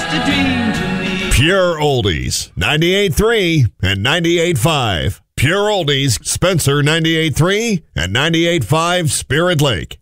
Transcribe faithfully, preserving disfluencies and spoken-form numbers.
a dream to me. Pure Oldies, ninety-eight point three and ninety-eight point five. Pure Oldies, Spencer ninety-eight point three and ninety-eight point five Spirit Lake.